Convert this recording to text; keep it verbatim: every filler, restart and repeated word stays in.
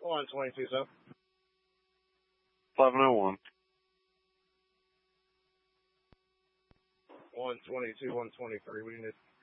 one twenty-two, sir. eleven oh one. one twenty-two, one twenty-three. What do you need?